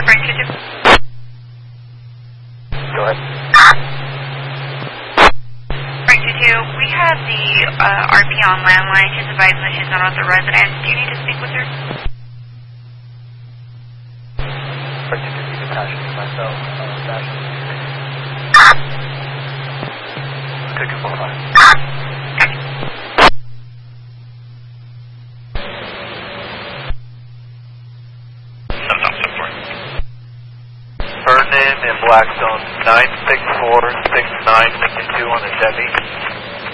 Frank 22. Go ahead. Frank 22, we have the RP on landline. She's advising that she's not at the residence. Do you need to speak with her? Frank 22, you can pass it to myself. Ticket 45. Vernon and Blackstone, 96469 Lincoln 2 on the Chevy.